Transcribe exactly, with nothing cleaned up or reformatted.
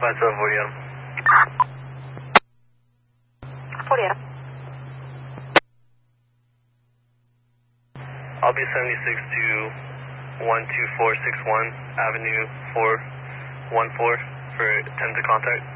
five seven forty Adam. forty Adam. I'll be seventy-six to one two four six one Avenue four one four for ten to contact.